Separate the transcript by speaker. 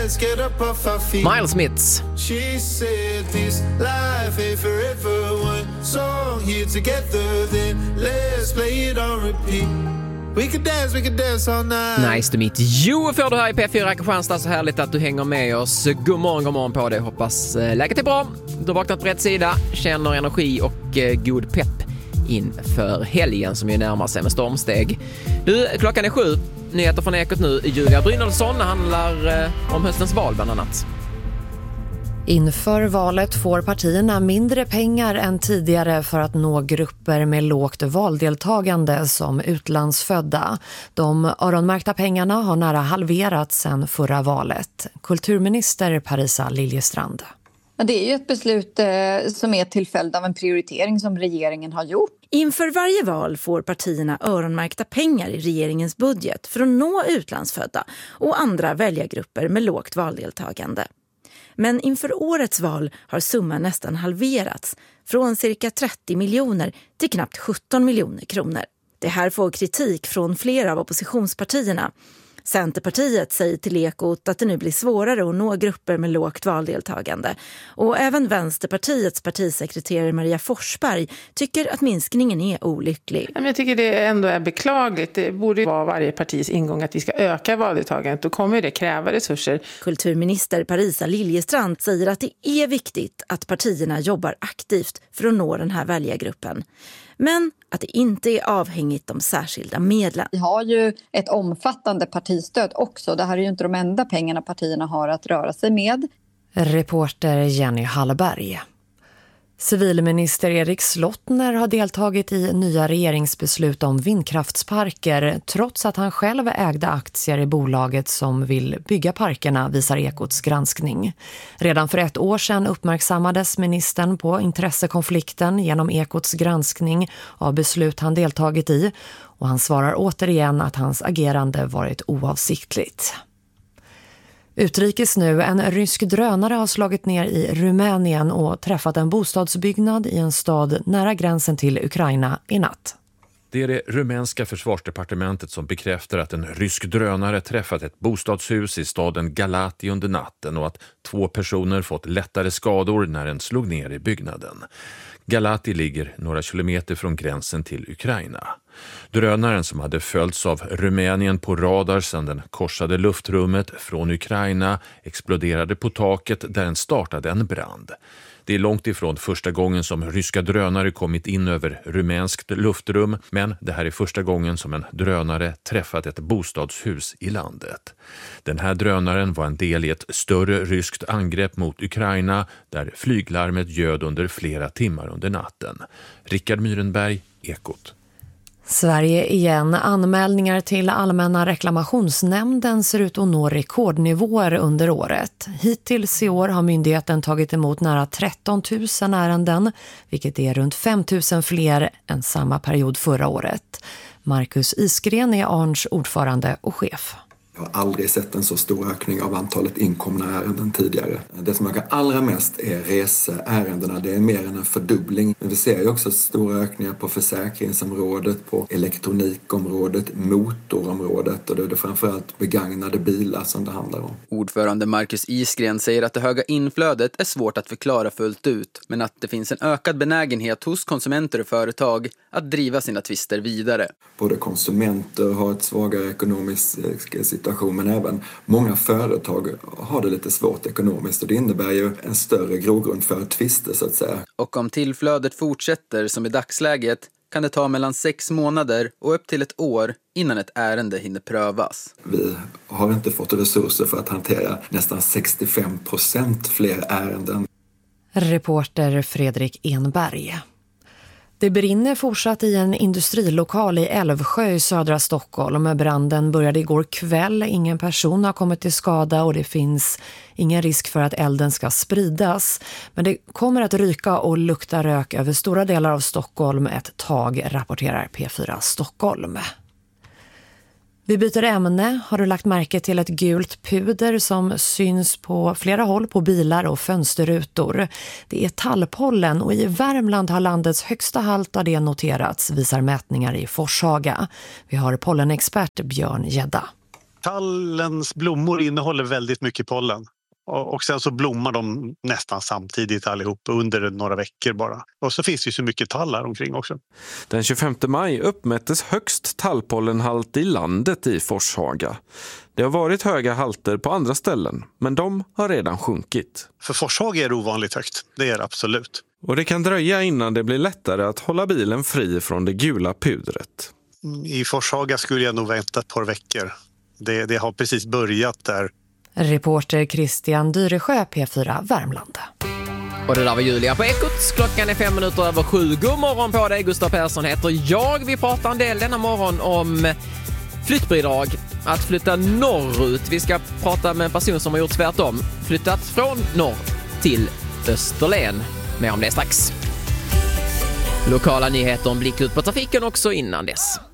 Speaker 1: hands, get up off our feet.
Speaker 2: Miles Smiths.
Speaker 1: She said this life ain't forever. One song here together, then let's play it on repeat. We could dance all night.
Speaker 2: Nice to meet you får du här i P4 Kristianstad. Så härligt att du hänger med oss. God morgon på dig. Hoppas läget är bra. Du har vaknat på rätt sida. Känner energi och god pepp inför helgen som ju närmar sig med stormsteg. Du, klockan är 7. Nyheter från Ekot nu. Julia Brynolfsson handlar om höstens val bland annat.
Speaker 3: Inför valet får partierna mindre pengar än tidigare för att nå grupper med lågt valdeltagande som utlandsfödda. De öronmärkta pengarna har nära halverats sedan förra valet. Kulturminister Parisa Liljestrand.
Speaker 4: Det är ju ett beslut som är till följd av en prioritering som regeringen har gjort.
Speaker 5: Inför varje val får partierna öronmärkta pengar i regeringens budget för att nå utlandsfödda och andra väljargrupper med lågt valdeltagande. Men inför årets val har summan nästan halverats från cirka 30 miljoner till knappt 17 miljoner kronor. Det här får kritik från flera av oppositionspartierna. Centerpartiet säger till Ekot att det nu blir svårare att nå grupper med lågt valdeltagande. Och även Vänsterpartiets partisekreterare Maria Forsberg tycker att minskningen är olycklig.
Speaker 6: Jag tycker det ändå är beklagligt. Det borde vara varje partis ingång att vi ska öka valdeltagandet. Då kommer det kräva resurser.
Speaker 5: Kulturminister Parisa Liljestrand säger att det är viktigt att partierna jobbar aktivt för att nå den här väljargruppen. Men att det inte är avhängigt de särskilda medlen.
Speaker 4: Vi har ju ett omfattande partistöd också. Det här är ju inte de enda pengarna partierna har att röra sig med.
Speaker 3: Reporter Jenny Hallberg. Civilminister Erik Slottner har deltagit i nya regeringsbeslut om vindkraftsparker trots att han själv ägde aktier i bolaget som vill bygga parkerna, visar Ekots granskning. Redan för 1 år sedan uppmärksammades ministern på intressekonflikten genom Ekots granskning av beslut han deltagit i och han svarar återigen att hans agerande varit oavsiktligt. Utrikes nu, en rysk drönare har slagit ner i Rumänien och träffat en bostadsbyggnad i en stad nära gränsen till Ukraina i natt.
Speaker 7: Det är det rumänska försvarsdepartementet som bekräftar att en rysk drönare träffat ett bostadshus i staden Galati under natten och att 2 personer fått lättare skador när den slog ner i byggnaden. Galati ligger några kilometer från gränsen till Ukraina. Drönaren som hade följts av Rumänien på radar sedan den korsade luftrummet från Ukraina exploderade på taket där den startade en brand. Det är långt ifrån första gången som ryska drönare kommit in över rumänskt luftrum, men det här är första gången som en drönare träffat ett bostadshus i landet. Den här drönaren var en del i ett större ryskt angrepp mot Ukraina där flyglarmet ljöd under flera timmar under natten. Rickard Myrenberg, Ekot.
Speaker 3: Sverige igen. Anmälningar till Allmänna reklamationsnämnden ser ut att nå rekordnivåer under året. Hittills i år har myndigheten tagit emot nära 13 000 ärenden, vilket är runt 5 000 fler än samma period förra året. Marcus Isgren är ARNs ordförande och chef.
Speaker 8: Jag har aldrig sett en så stor ökning av antalet inkomna ärenden tidigare. Det som ökar allra mest är reseärendena. Det är mer än en fördubbling. Men vi ser ju också stora ökningar på försäkringsområdet, på elektronikområdet, motorområdet och det är framförallt begagnade bilar som det handlar om.
Speaker 9: Ordförande Marcus Isgren säger att det höga inflödet är svårt att förklara fullt ut, men att det finns en ökad benägenhet hos konsumenter och företag att driva sina tvister vidare.
Speaker 8: Både konsumenter har ett svagare ekonomisk situation, men även många företag har det lite svårt ekonomiskt och det innebär ju en större grogrund för tvister så att säga.
Speaker 9: Och om tillflödet fortsätter som i dagsläget kan det ta mellan 6 månader och upp till 1 år innan ett ärende hinner prövas.
Speaker 8: Vi har inte fått resurser för att hantera nästan 65% fler ärenden.
Speaker 3: Reporter Fredrik Enberg. Det brinner fortsatt i en industrilokal i Älvsjö i södra Stockholm. Branden började igår kväll. Ingen person har kommit till skada och det finns ingen risk för att elden ska spridas. Men det kommer att ryka och lukta rök över stora delar av Stockholm ett tag, rapporterar P4 Stockholm. Vi byter ämne. Har du lagt märke till ett gult puder som syns på flera håll på bilar och fönsterrutor? Det är tallpollen och i Värmland har landets högsta halt av det noterats, visar mätningar i Forshaga. Vi har pollenexpert Björn Gedda.
Speaker 10: Tallens blommor innehåller väldigt mycket pollen. Och sen så blommar de nästan samtidigt allihop under några veckor bara. Och så finns det ju så mycket tall här omkring också.
Speaker 11: Den 25 maj uppmättes högst tallpollenhalt i landet i Forshaga. Det har varit höga halter på andra ställen, men de har redan sjunkit.
Speaker 10: För Forshaga är det ovanligt högt, det är det absolut.
Speaker 11: Och det kan dröja innan det blir lättare att hålla bilen fri från det gula pudret.
Speaker 10: I Forshaga skulle jag nog vänta ett par veckor. Det har precis börjat där.
Speaker 3: Reporter Christian Dyresjö, P4 Värmland.
Speaker 2: Och det där var Julia på Ekot. Klockan är 5:05. God morgon på dig. Gustav Persson heter jag. Vi pratar en del denna morgon om flyttbidrag. Att flytta norrut. Vi ska prata med en person som har gjort tvärtom. Flyttat från norr till Österlen. Mer om det strax. Lokala nyheter om blick ut på trafiken också innan dess.